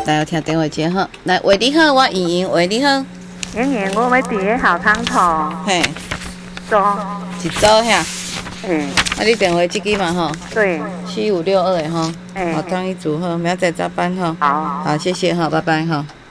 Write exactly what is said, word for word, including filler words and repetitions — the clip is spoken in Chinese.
来，我听电话接好。来，喂，你好，我莹莹，喂，你好。 莹莹，我要伫个后汤头。 嘿。 租。 一组遐。 嗯。 啊，你电话这支嘛吼？ 对。 七五六二的吼。 哎。 好，汤一组吼，明仔载早班吼。 好。 好，谢谢哈，拜拜哈。